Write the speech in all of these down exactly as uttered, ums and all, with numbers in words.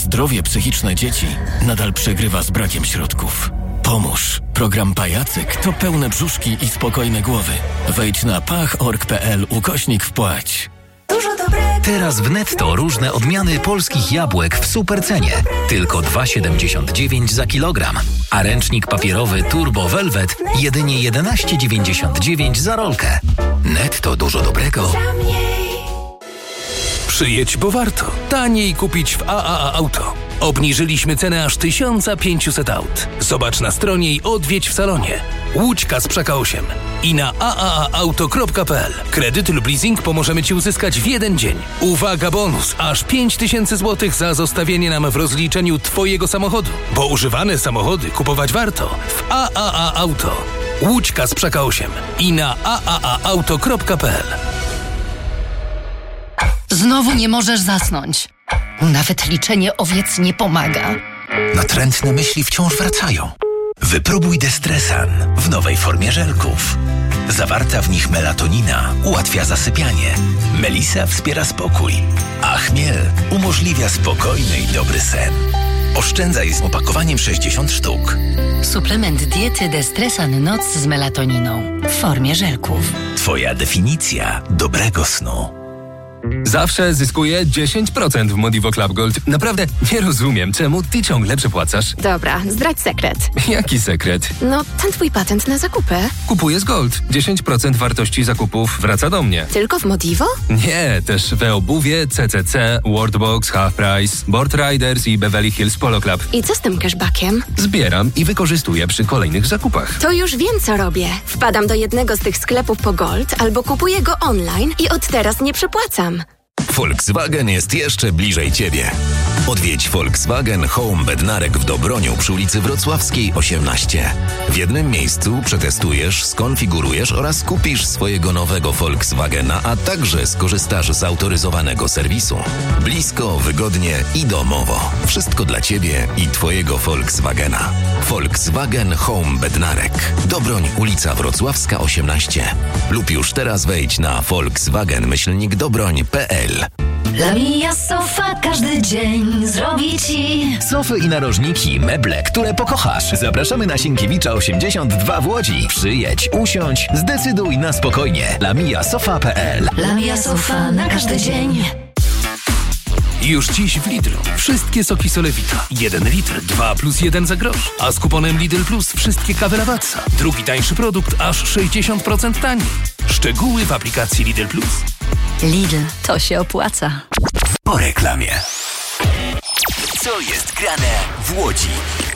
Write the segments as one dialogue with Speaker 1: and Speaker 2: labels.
Speaker 1: zdrowie psychiczne dzieci nadal przegrywa z brakiem środków. Pomóż. Program Pajacyk to pełne brzuszki i spokojne głowy. Wejdź na pach kropka org kropka pe el ukośnik wpłać.
Speaker 2: Dużo dobrego. Teraz w Netto różne odmiany polskich jabłek w supercenie. Tylko dwa siedemdziesiąt dziewięć za kilogram. A ręcznik papierowy Turbo Velvet jedynie jedenaście dziewięćdziesiąt dziewięć za rolkę. Netto dużo dobrego.
Speaker 3: Przyjedź, bo warto. Taniej kupić w A A A Auto. Obniżyliśmy cenę aż tysiąc pięćset aut. Zobacz na stronie i odwiedź w salonie. Łódź Kasprzyka osiem. I na a a a auto kropka pe el. Kredyt lub leasing pomożemy Ci uzyskać w jeden dzień. Uwaga, bonus! Aż pięć tysięcy złotych za zostawienie nam w rozliczeniu Twojego samochodu. Bo używane samochody kupować warto w A A A Auto. Łódź Kasprzyka osiem. I na a a a auto kropka pe el.
Speaker 4: Znowu nie możesz zasnąć. Nawet liczenie owiec nie pomaga.
Speaker 2: Natrętne myśli wciąż wracają. Wypróbuj Destresan w nowej formie żelków. Zawarta w nich melatonina ułatwia zasypianie. Melisa wspiera spokój, a chmiel umożliwia spokojny i dobry sen. Oszczędzaj z opakowaniem sześćdziesiąt sztuk.
Speaker 4: Suplement diety Destresan Noc z melatoniną w formie żelków.
Speaker 2: Twoja definicja dobrego snu.
Speaker 5: Zawsze zyskuję dziesięć procent w Modivo Club Gold. Naprawdę nie rozumiem, czemu ty ciągle przepłacasz.
Speaker 6: Dobra, zdradź sekret.
Speaker 5: Jaki sekret?
Speaker 6: No, ten twój patent na zakupy.
Speaker 5: Kupuję z Gold. dziesięć procent wartości zakupów wraca do mnie.
Speaker 6: Tylko w Modivo?
Speaker 5: Nie, też we obuwie, C C C, Worldbox, Half Price, Board Riders i Beverly Hills Polo Club.
Speaker 6: I co z tym cashbackiem?
Speaker 5: Zbieram i wykorzystuję przy kolejnych zakupach.
Speaker 6: To już wiem, co robię. Wpadam do jednego z tych sklepów po Gold albo kupuję go online i od teraz nie przepłacam.
Speaker 2: Volkswagen jest jeszcze bliżej Ciebie. Odwiedź Volkswagen Home Bednarek w Dobroniu przy ulicy Wrocławskiej osiemnaście. W jednym miejscu przetestujesz, skonfigurujesz oraz kupisz swojego nowego Volkswagena, a także skorzystasz z autoryzowanego serwisu. Blisko, wygodnie i domowo. Wszystko dla Ciebie i Twojego Volkswagena. Volkswagen Home Bednarek. Dobroń, ulica Wrocławska osiemnaście. Lub już teraz wejdź na volkswagen myślnik dobroń kropka pe el.
Speaker 7: Lamia Sofa każdy dzień zrobi Ci
Speaker 2: Sofy i narożniki, meble, które pokochasz. Zapraszamy na Sienkiewicza osiemdziesiąt dwa w Łodzi. Przyjedź, usiądź, zdecyduj na spokojnie. lamia sofa kropka pe el.
Speaker 7: Lamia Sofa na każdy dzień.
Speaker 3: Już dziś w Lidlu. Wszystkie soki Solewita. Jeden litr, dwa plus jeden za grosz. A z kuponem Lidl Plus wszystkie kawy Lavazza. Drugi tańszy produkt aż sześćdziesiąt procent taniej. Szczegóły w aplikacji Lidl Plus.
Speaker 4: Lidl, to się opłaca.
Speaker 2: Po reklamie. Co jest grane w Łodzi?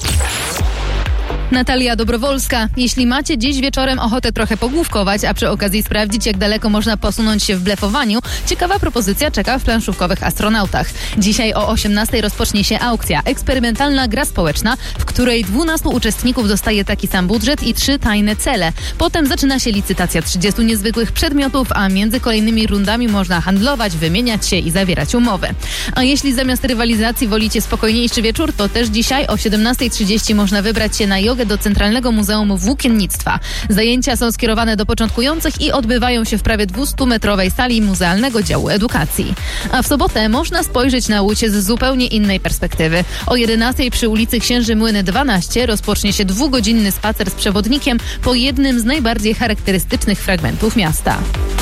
Speaker 8: Natalia Dobrowolska. Jeśli macie dziś wieczorem ochotę trochę pogłówkować, a przy okazji sprawdzić, jak daleko można posunąć się w blefowaniu, ciekawa propozycja czeka w planszówkowych Astronautach. Dzisiaj o osiemnastej rozpocznie się aukcja. Eksperymentalna gra społeczna, w której dwunastu uczestników dostaje taki sam budżet i trzy tajne cele. Potem zaczyna się licytacja trzydziestu niezwykłych przedmiotów, a między kolejnymi rundami można handlować, wymieniać się i zawierać umowy. A jeśli zamiast rywalizacji wolicie spokojniejszy wieczór, to też dzisiaj o siedemnastej trzydzieści można wybrać się na jogę do Centralnego Muzeum Włókiennictwa. Zajęcia są skierowane do początkujących i odbywają się w prawie dwustumetrowej sali Muzealnego Działu Edukacji. A w sobotę można spojrzeć na Łódź z zupełnie innej perspektywy. O jedenastej przy ulicy Księży Młyny dwanaście rozpocznie się dwugodzinny spacer z przewodnikiem po jednym z najbardziej charakterystycznych fragmentów miasta.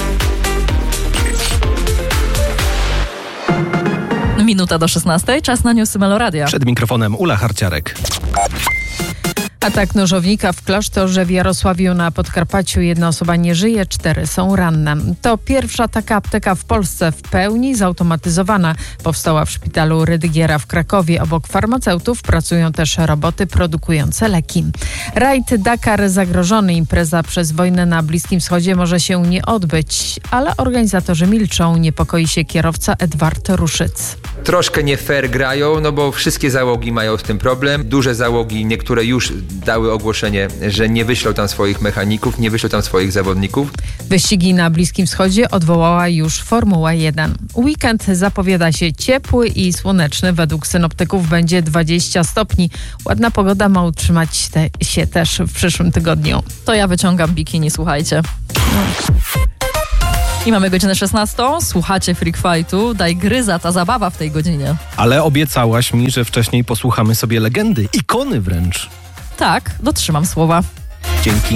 Speaker 9: Minuta do szesnastej, czas na newsy Meloradia.
Speaker 10: Przed mikrofonem Ula Harciarek.
Speaker 11: Atak nożownika w klasztorze w Jarosławiu na Podkarpaciu. Jedna osoba nie żyje, cztery są ranne. To pierwsza taka apteka w Polsce w pełni zautomatyzowana. Powstała w szpitalu Rydygiera w Krakowie. Obok farmaceutów pracują też roboty produkujące leki. Rajd Dakar zagrożony. Impreza przez wojnę na Bliskim Wschodzie może się nie odbyć, ale organizatorzy milczą. Niepokoi się kierowca Edward Ruszyc.
Speaker 12: Troszkę nie fair grają, no bo wszystkie załogi mają z tym problem. Duże załogi, niektóre już dały ogłoszenie, że nie wyślą tam swoich mechaników, nie wyślą tam swoich zawodników.
Speaker 11: Wyścigi na Bliskim Wschodzie odwołała już Formuła jeden. Weekend zapowiada się ciepły i słoneczny. Według synoptyków będzie dwadzieścia stopni. Ładna pogoda ma utrzymać te, się też w przyszłym tygodniu.
Speaker 9: To ja wyciągam bikini, słuchajcie. No. I mamy godzinę szesnastą. Słuchacie Freak Fightu. Daj gryza, ta zabawa w tej godzinie.
Speaker 10: Ale obiecałaś mi, że wcześniej posłuchamy sobie legendy, ikony wręcz.
Speaker 9: Tak, dotrzymam słowa.
Speaker 10: Dzięki.